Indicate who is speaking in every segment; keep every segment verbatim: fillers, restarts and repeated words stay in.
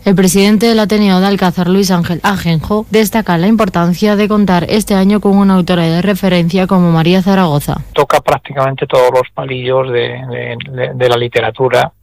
Speaker 1: El presidente del Ateneo de Alcázar, Luis Ángel Ajenjo, destaca la importancia de contar este año con una autora de referencia como María Zaragoza.
Speaker 2: Toca prácticamente todos los palillos de, de, de la literatura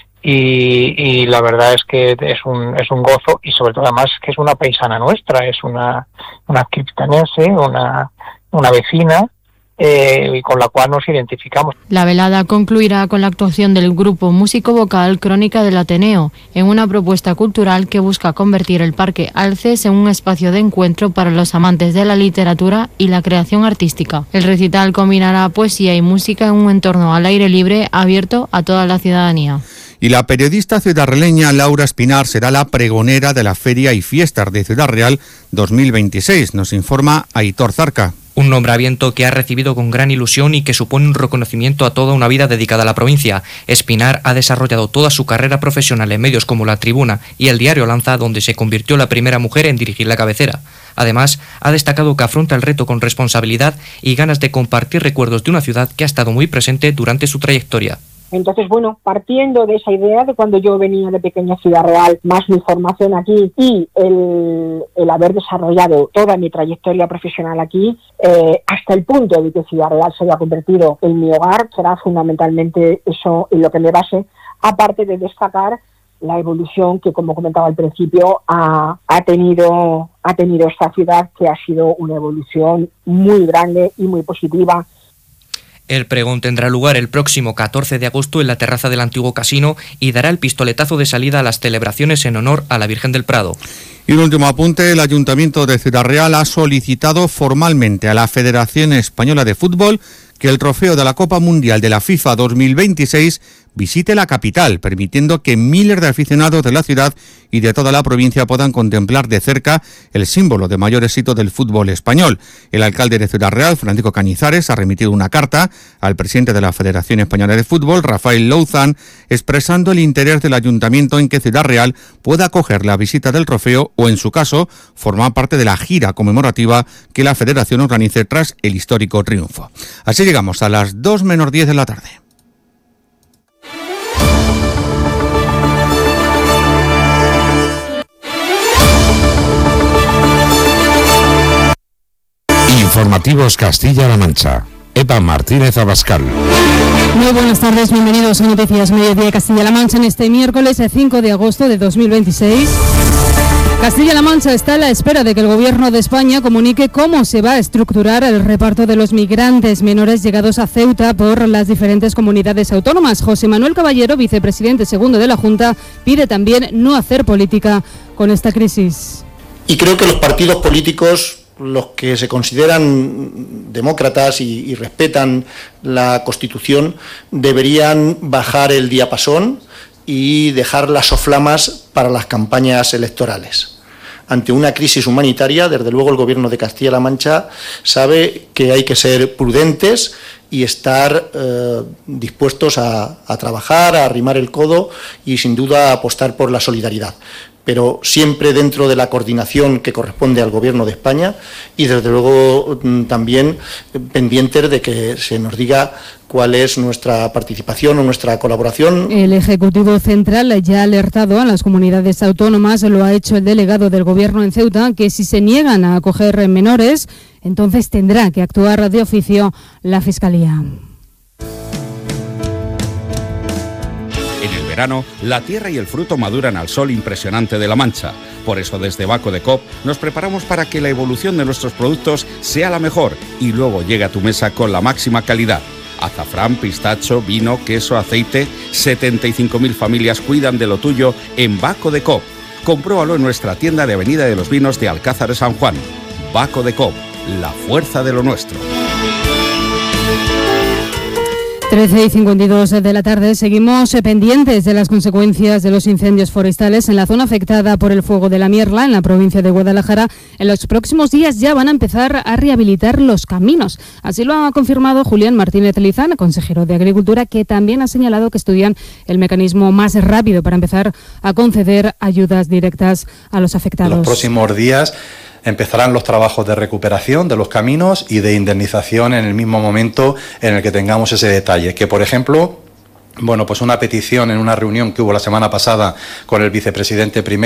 Speaker 2: y, y la verdad es que es un es un gozo, y sobre todo además que es una paisana nuestra, es una una criptanense, una una vecina, Eh, y con la cual nos identificamos.
Speaker 1: La velada concluirá con la actuación del grupo músico vocal Crónica del Ateneo, en una propuesta cultural que busca convertir el Parque Alces en un espacio de encuentro para los amantes de la literatura y la creación artística. El recital combinará poesía y música en un entorno al aire libre abierto a toda la ciudadanía.
Speaker 3: Y la periodista ciudadraleña Laura Espinar será la pregonera de la Feria y Fiestas de Ciudad Real dos mil veintiséis, nos informa Aitor Zarca.
Speaker 4: Un nombramiento que ha recibido con gran ilusión y que supone un reconocimiento a toda una vida dedicada a la provincia. Espinar ha desarrollado toda su carrera profesional en medios como La Tribuna y el diario Lanza, donde se convirtió la primera mujer en dirigir la cabecera. Además, ha destacado que afronta el reto con responsabilidad y ganas de compartir recuerdos de una ciudad que ha estado muy presente durante su trayectoria.
Speaker 5: Entonces, bueno, partiendo de esa idea de cuando yo venía de pequeña Ciudad Real, más mi formación aquí y el, el haber desarrollado toda mi trayectoria profesional aquí, eh, hasta el punto de que Ciudad Real se haya convertido en mi hogar, será fundamentalmente eso en lo que me base, aparte de destacar la evolución que, como comentaba al principio, ha, ha tenido ha tenido esta ciudad, que ha sido una evolución muy grande y muy positiva.
Speaker 4: El pregón tendrá lugar el próximo catorce de agosto en la terraza del antiguo casino y dará el pistoletazo de salida a las celebraciones en honor a la Virgen del Prado.
Speaker 3: Y un último apunte, el Ayuntamiento de Ciudad Real ha solicitado formalmente a la Federación Española de Fútbol que el trofeo de la Copa Mundial de la FIFA dos mil veintiséis visite la capital, permitiendo que miles de aficionados de la ciudad y de toda la provincia puedan contemplar de cerca el símbolo de mayor éxito del fútbol español. El alcalde de Ciudad Real, Francisco Cañizares, ha remitido una carta al presidente de la Federación Española de Fútbol, Rafael Louzán, expresando el interés del ayuntamiento en que Ciudad Real pueda acoger la visita del trofeo o, en su caso, formar parte de la gira conmemorativa que la Federación organice tras el histórico triunfo. Así llegamos a las dos menos diez de la tarde.
Speaker 6: Informativos Castilla-La Mancha. Eva Martínez Abascal.
Speaker 7: Muy buenas tardes, bienvenidos a Noticias Mediodía Castilla-La Mancha en este miércoles cinco de agosto de dos mil veintiséis. Castilla-La Mancha está a la espera de que el Gobierno de España comunique cómo se va a estructurar el reparto de los migrantes menores llegados a Ceuta por las diferentes comunidades autónomas. José Manuel Caballero, vicepresidente segundo de la Junta, pide también no hacer política con esta crisis.
Speaker 8: Y creo que los partidos políticos, los que se consideran demócratas y, y respetan la Constitución, deberían bajar el diapasón y dejar las soflamas para las campañas electorales. Ante una crisis humanitaria, desde luego el Gobierno de Castilla-La Mancha sabe que hay que ser prudentes y estar eh, dispuestos a, a trabajar, a arrimar el codo y sin duda a apostar por la solidaridad, pero siempre dentro de la coordinación que corresponde al Gobierno de España y desde luego también pendientes de que se nos diga cuál es nuestra participación o nuestra colaboración.
Speaker 7: El Ejecutivo Central ya ha alertado a las comunidades autónomas, lo ha hecho el delegado del Gobierno en Ceuta, que si se niegan a acoger menores, entonces tendrá que actuar de oficio la Fiscalía.
Speaker 9: En el verano, la tierra y el fruto maduran al sol impresionante de La Mancha. Por eso, desde Baco de Coop nos preparamos para que la evolución de nuestros productos sea la mejor y luego llegue a tu mesa con la máxima calidad. Azafrán, pistacho, vino, queso, aceite. setenta y cinco mil familias cuidan de lo tuyo en Baco de Coop. Compruébalo en nuestra tienda de Avenida de los Vinos de Alcázar de San Juan. Baco de Coop, la fuerza de lo nuestro.
Speaker 7: trece y cincuenta y dos de la tarde, seguimos pendientes de las consecuencias de los incendios forestales en la zona afectada por el fuego de la Mierla, en la provincia de Guadalajara. En los próximos días ya van a empezar a rehabilitar los caminos. Así lo ha confirmado Julián Martínez Lizán, consejero de Agricultura, que también ha señalado que estudian el mecanismo más rápido para empezar a conceder ayudas directas a los afectados.
Speaker 10: En los próximos días empezarán los trabajos de recuperación de los caminos y de indemnización en el mismo momento en el que tengamos ese detalle. Que, por ejemplo, bueno, pues una petición en una reunión que hubo la semana pasada con el vicepresidente primero